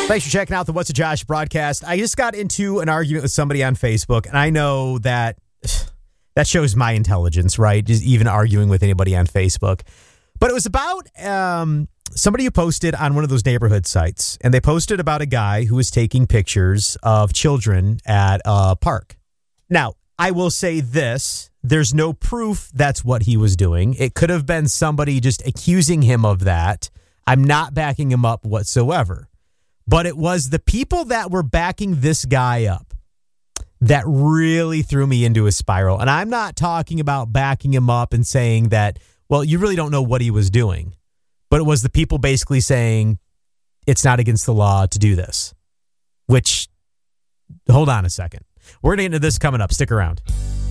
Thanks for checking out the What's a Josh broadcast. I just got into an argument with somebody on Facebook, and I know that shows my intelligence, right? Just even arguing with anybody on Facebook. But it was about somebody who posted on one of those neighborhood sites, and they posted about a guy who was taking pictures of children at a park. Now, I will say this. There's no proof that's what he was doing. It could have been somebody just accusing him of that. I'm not backing him up whatsoever. But it was the people that were backing this guy up that really threw me into a spiral. And I'm not talking about backing him up and saying that, well, you really don't know what he was doing. But it was the people basically saying it's not against the law to do this. Which, hold on a second. We're going to get into this coming up. Stick around.